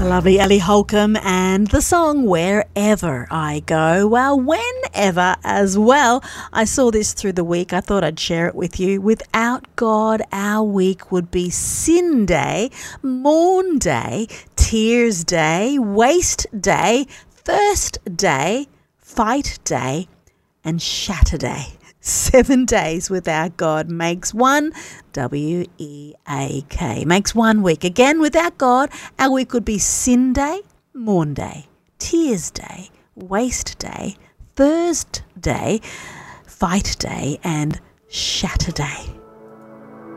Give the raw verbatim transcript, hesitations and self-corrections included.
The lovely Ellie Holcomb and the song Wherever I Go. Well, whenever as well. I saw this through the week. I thought I'd share it with you. Without God, our week would be Sin Day, Mourn Day, Tears Day, Waste Day, Thirst Day, Fight Day, and Shatter Day. Seven days without God makes one, W E A K, makes one week. Again, without God, our week would be Sin Day, Mourn Day, Tears Day, Waste Day, Thirst Day, Fight Day, and Shatter Day.